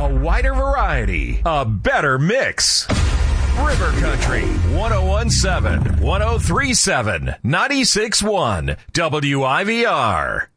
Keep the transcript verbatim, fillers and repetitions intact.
A wider variety. A better mix. River Country, one oh one point seven, one oh three point seven, ninety-six point one, W I V R.